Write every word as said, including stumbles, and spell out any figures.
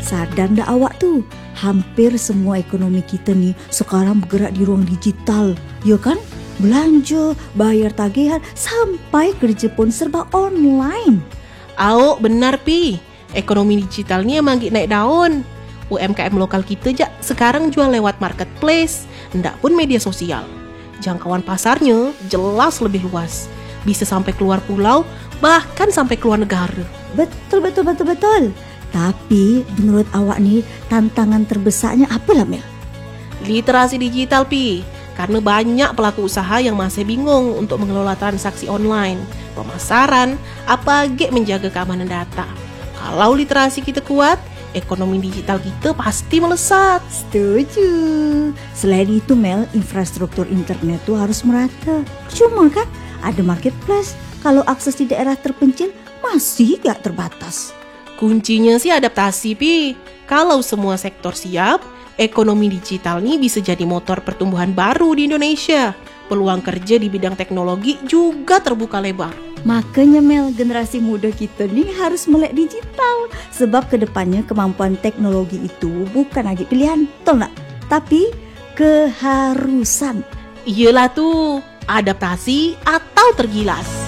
Sadar ndak awak tuh, hampir semua ekonomi kita nih sekarang bergerak di ruang digital, ya kan? Belanja, bayar tagihan, sampai kerja pun serba online. Awak benar Pi, ekonomi digital ni emang naik daun. U M K M lokal kita jak sekarang jual lewat marketplace, ndak pun media sosial. Jangkauan pasarnya jelas lebih luas, bisa sampai keluar pulau, bahkan sampai keluar negara. Betul, betul, betul, betul. Tapi menurut awak nih tantangan terbesarnya apa lah Mel? Literasi digital Pi, karena banyak pelaku usaha yang masih bingung untuk mengelola transaksi online, pemasaran, apalagi menjaga keamanan data. Kalau literasi kita kuat, ekonomi digital kita pasti melesat. Setuju. Selain itu Mel, infrastruktur internet tuh harus merata. Cuma kan ada marketplace, kalau akses di daerah terpencil masih gak terbatas. Kuncinya sih adaptasi Pi. Kalau semua sektor siap, ekonomi digital nih bisa jadi motor pertumbuhan baru di Indonesia. Peluang kerja di bidang teknologi juga terbuka lebar. Makanya Mel, generasi muda kita nih harus melek digital. Sebab kedepannya kemampuan teknologi itu bukan lagi pilihan, tau gak? Tapi keharusan. Iyalah tuh, adaptasi atau tergilas.